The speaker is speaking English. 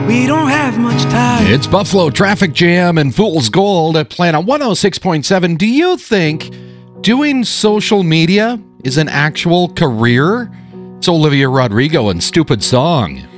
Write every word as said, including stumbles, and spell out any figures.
We don't have much time. It's Buffalo Traffic Jam and Fool's Gold at Planet one oh six point seven. Do you think doing social media is an actual career? It's Olivia Rodrigo and Stupid Song.